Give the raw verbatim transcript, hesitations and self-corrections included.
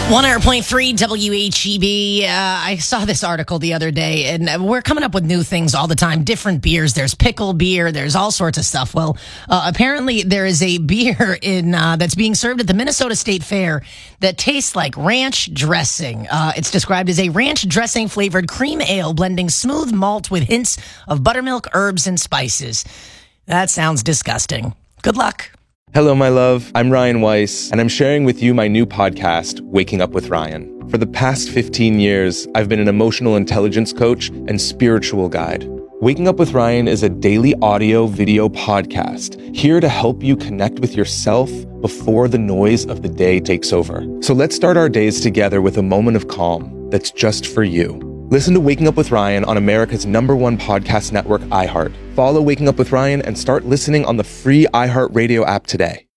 one hundred point three W H E B. Uh, I saw this article the other day, and we're coming up with new things all the time. Different beers. There's pickle beer. There's all sorts of stuff. Well, uh, apparently there is a beer in uh, that's being served at the Minnesota State Fair that tastes like ranch dressing. Uh, it's described as a ranch dressing flavored cream ale blending smooth malt with hints of buttermilk, herbs, and spices. That sounds disgusting. Good luck. Hello, my love. I'm Ryan Weiss, and I'm sharing with you my new podcast, Waking Up with Ryan. For the past fifteen years, I've been an emotional intelligence coach and spiritual guide. Waking Up with Ryan is a daily audio video podcast here to help you connect with yourself before the noise of the day takes over. So let's start our days together with a moment of calm that's just for you. Listen to Waking Up with Ryan on America's number one podcast network, iHeart. Follow Waking Up with Ryan and start listening on the free iHeartRadio app today.